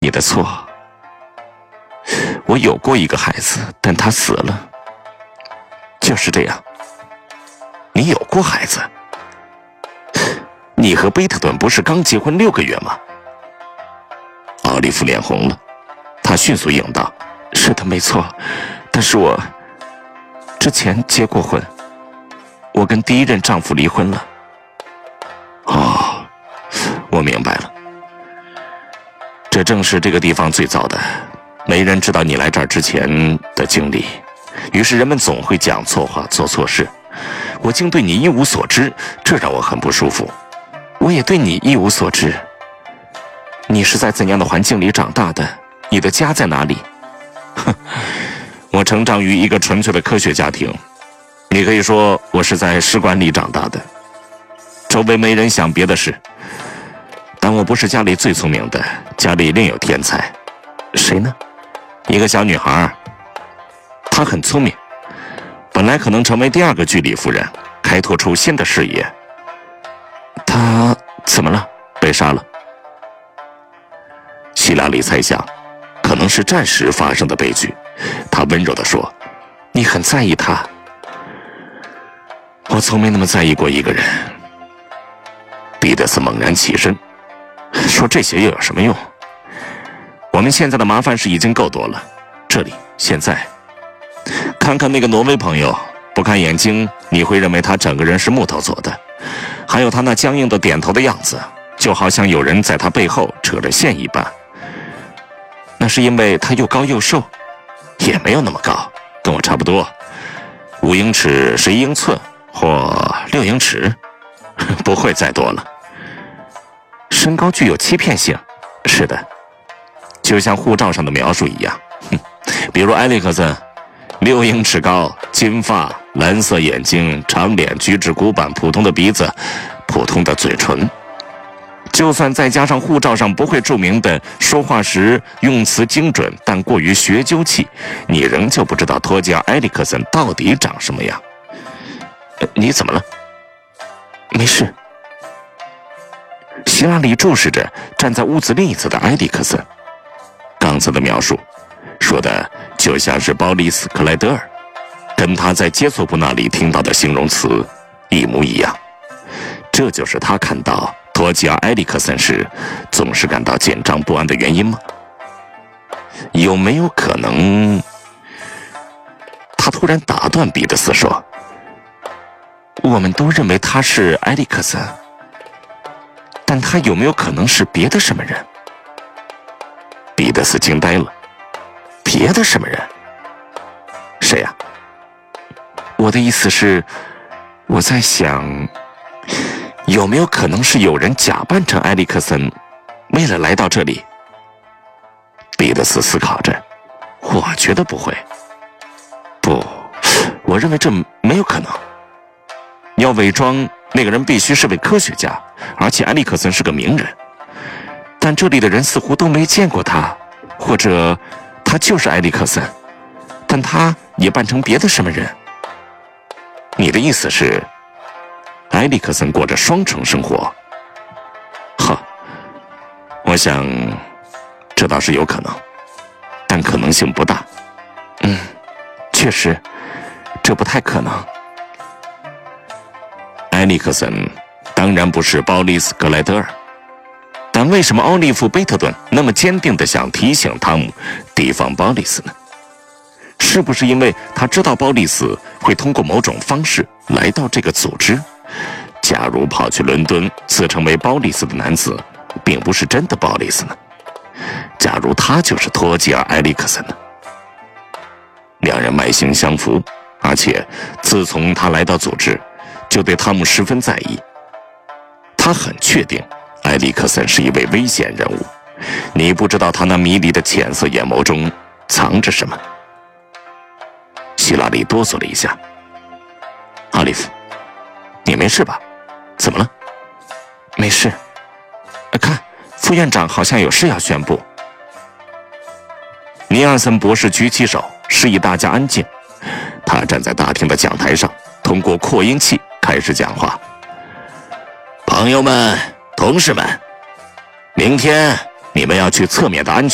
你的错。我有过一个孩子，但他死了。就是这样。你有过孩子？你和贝特顿不是刚结婚6个月吗？奥利弗脸红了，他迅速应道：是的，没错，但是我之前结过婚，我跟第一任丈夫离婚了。哦，我明白了。这正是这个地方最早的，没人知道你来这儿之前的经历，于是人们总会讲错话，做错事。我竟对你一无所知，这让我很不舒服。我也对你一无所知。你是在怎样的环境里长大的？你的家在哪里？哼，我成长于一个纯粹的科学家庭，你可以说我是在使馆里长大的，周围没人想别的事。但我不是家里最聪明的，家里另有天才。谁呢？一个小女孩，她很聪明，本来可能成为第2个居里夫人，开拓出新的事业。她怎么了？被杀了。希拉里猜想可能是战时发生的悲剧，他温柔地说：你很在意他。我从没那么在意过一个人。彼得斯猛然起身，说这些又有什么用？我们现在的麻烦事已经够多了，这里现在看看那个挪威朋友，不看眼睛你会认为他整个人是木头做的，还有他那僵硬的点头的样子，就好像有人在他背后扯着线一般。那是因为他又高又瘦，也没有那么高，跟我差不多，5英尺11英寸或6英尺，不会再多了。身高具有欺骗性，是的，就像护照上的描述一样。比如埃里克森，6英尺高，金发，蓝色眼睛，长脸，举止古板，普通的鼻子，普通的嘴唇。就算再加上护照上不会注明的说话时用词精准但过于学究气，你仍旧不知道托吉尔·埃里克森到底长什么样。你怎么了？没事。希拉里注视着站在屋子另一侧的埃里克森，刚才的描述说的就像是鲍里斯·克莱德尔，跟他在接索部那里听到的形容词一模一样。这就是他看到托吉尔·埃里克森时总是感到紧张不安的原因吗？有没有可能？他突然打断彼得斯说：我们都认为他是埃里克森，但他有没有可能是别的什么人？彼得斯惊呆了。别的什么人？谁呀？我的意思是，我在想，有没有可能是有人假扮成埃里克森，为了来到这里？彼得斯思考着，我觉得不会。不，我认为这没有可能。要伪装那个人必须是位科学家，而且埃里克森是个名人，但这里的人似乎都没见过他，或者他就是埃里克森，但他也扮成别的什么人。你的意思是，埃里克森过着双重生活？哈，我想这倒是有可能，但可能性不大。确实，这不太可能。埃里克森当然不是鲍里斯·格莱德尔，但为什么奥利弗·贝特顿那么坚定地想提醒汤姆提防鲍里斯呢？是不是因为他知道鲍里斯会通过某种方式来到这个组织？假如跑去伦敦自称为鲍里斯的男子并不是真的鲍里斯呢？假如他就是托吉尔·埃里克森呢？两人脉形相符，而且自从他来到组织就对汤姆十分在意。他很确定埃里克森是一位危险人物，你不知道他那迷离的浅色眼眸中藏着什么。希拉里哆嗦了一下。奥利弗，你没事吧？怎么了？没事。看，副院长好像有事要宣布。尼尔森博士举起手，示意大家安静。他站在大厅的讲台上，通过扩音器开始讲话。朋友们，同事们，明天你们要去侧面的安